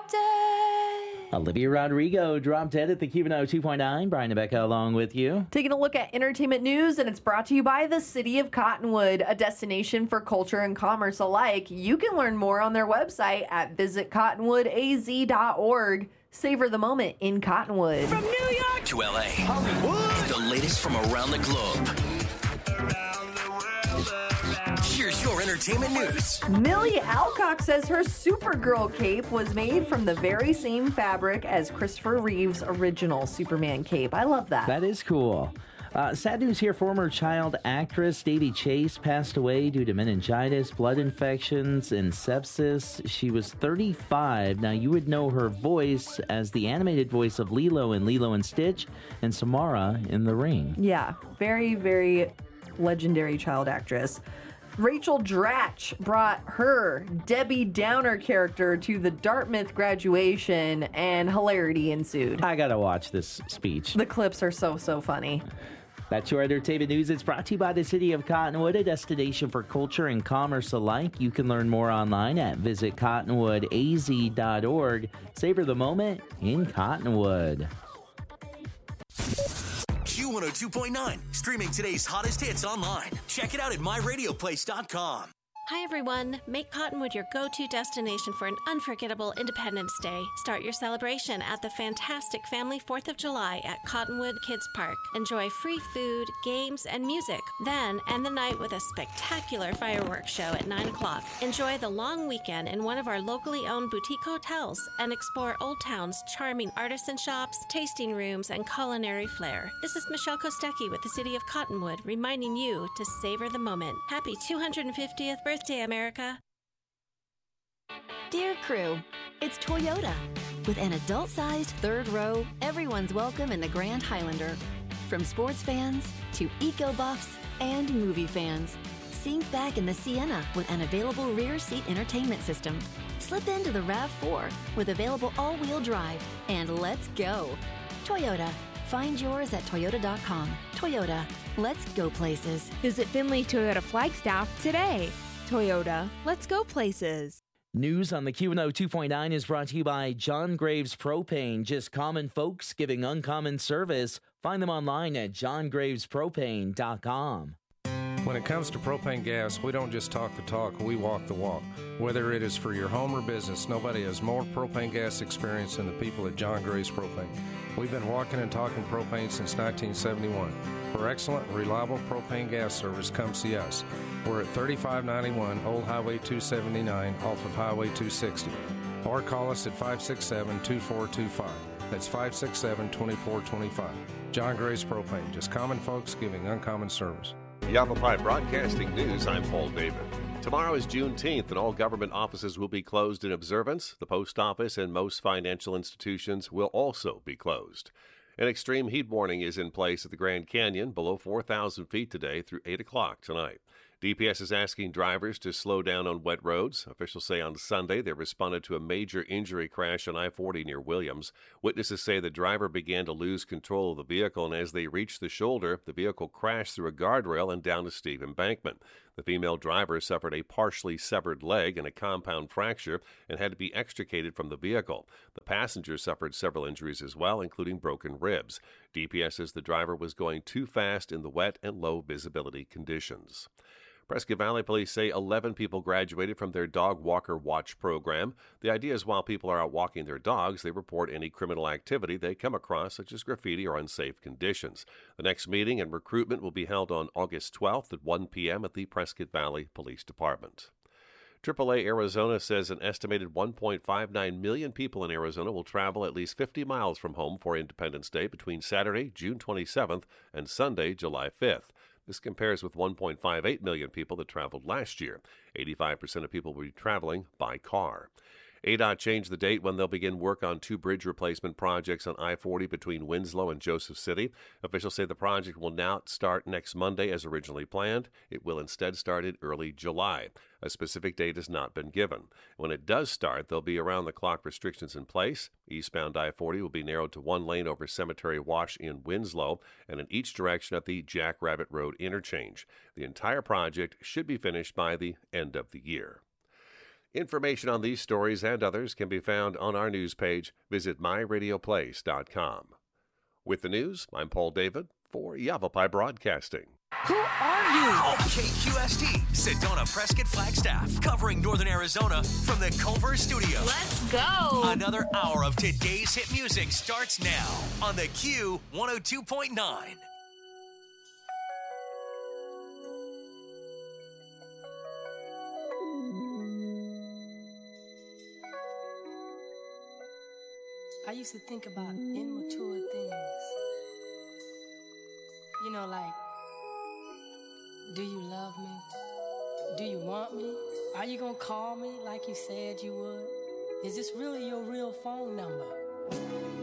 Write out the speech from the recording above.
Dead. Olivia Rodrigo dropped dead at the Q&O 2.9. Brian and Becca along with you. Taking a look at entertainment news, and it's brought to you by the City of Cottonwood, a destination for culture and commerce alike. You can learn more on their website at visitcottonwoodaz.org. Savor the moment in Cottonwood. From New York to LA, Hollywood, the latest from around the globe. Here's your entertainment news. Millie Alcock says her Supergirl cape was made from the very same fabric as Christopher Reeve's original Superman cape. I love that. That is cool. Sad news here. Former child actress Davy Chase passed away due to meningitis, blood infections, and sepsis. She was 35. Now, you would know her voice as the animated voice of Lilo in Lilo and Stitch and Samara in The Ring. Yeah, very, very legendary child actress. Rachel Dratch brought her Debbie Downer character to the Dartmouth graduation, and hilarity ensued. I gotta watch this speech. The clips are so funny. That's your entertainment news. It's brought to you by the City of Cottonwood, a destination for culture and commerce alike. You can learn more online at visitcottonwoodaz.org. Savor the moment in Cottonwood. Q102.9, streaming today's hottest hits online. Check it out at myradioplace.com. Hi everyone, make Cottonwood your go-to destination for an unforgettable Independence Day. Start your celebration at the fantastic Family 4th of July at Cottonwood Kids Park. Enjoy free food, games, and music. Then end the night with a spectacular fireworks show at 9 o'clock. Enjoy the long weekend in one of our locally owned boutique hotels and explore Old Town's charming artisan shops, tasting rooms, and culinary flair. This is Michelle Kostecki with the City of Cottonwood, reminding you to savor the moment. Happy 250th birthday, America. Dear crew, it's Toyota. With an adult-sized third row, everyone's welcome in the Grand Highlander. From sports fans to eco-buffs and movie fans. Sink back in the Sienna with an available rear seat entertainment system. Slip into the RAV4 with available all-wheel drive. And let's go. Toyota. Find yours at toyota.com. Toyota. Let's go places. Visit Finley Toyota Flagstaff today. Toyota, let's go places. News on the Q&O 2.9 is brought to you by John Graves Propane. Just common folks giving uncommon service. Find them online at johngravespropane.com. When it comes to propane gas, we don't just talk the talk, we walk the walk. Whether it is for your home or business, nobody has more propane gas experience than the people at John Graves Propane. We've been walking and talking propane since 1971. For excellent and reliable propane gas service, come see us. We're at 3591 Old Highway 279 off of Highway 260. Or call us at 567-2425. That's 567-2425. John Graves Propane, just common folks giving uncommon service. Yavapai Broadcasting News, I'm Paul David. Tomorrow is Juneteenth, and all government offices will be closed in observance. The post office and most financial institutions will also be closed. An extreme heat warning is in place at the Grand Canyon, below 4,000 feet today through 8 o'clock tonight. DPS is asking drivers to slow down on wet roads. Officials say on Sunday they responded to a major injury crash on I-40 near Williams. Witnesses say the driver began to lose control of the vehicle, and as they reached the shoulder, the vehicle crashed through a guardrail and down a steep embankment. The female driver suffered a partially severed leg and a compound fracture and had to be extricated from the vehicle. The passenger suffered several injuries as well, including broken ribs. DPS says the driver was going too fast in the wet and low visibility conditions. Prescott Valley Police say 11 people graduated from their Dog Walker Watch program. The idea is while people are out walking their dogs, they report any criminal activity they come across, such as graffiti or unsafe conditions. The next meeting and recruitment will be held on August 12th at 1 p.m. at the Prescott Valley Police Department. AAA Arizona says an estimated 1.59 million people in Arizona will travel at least 50 miles from home for Independence Day between Saturday, June 27th, and Sunday, July 5th. This compares with 1.58 million people that traveled last year. 85% of people will be traveling by car. ADOT changed the date when they'll begin work on two bridge replacement projects on I-40 between Winslow and Joseph City. Officials say the project will not start next Monday as originally planned. It will instead start in early July. A specific date has not been given. When it does start, there'll be around-the-clock restrictions in place. Eastbound I-40 will be narrowed to one lane over Cemetery Wash in Winslow and in each direction at the Jackrabbit Road interchange. The entire project should be finished by the end of the year. Information on these stories and others can be found on our news page. Visit myradioplace.com. With the news, I'm Paul David for Yavapai Broadcasting. Who are you? KQST, Sedona Prescott Flagstaff, covering Northern Arizona from the Culver Studio. Let's go. Another hour of today's hit music starts now on the Q 102.9. I used to think about immature things. You know, like, do you love me? Do you want me? Are you gonna call me like you said you would? Is this really your real phone number?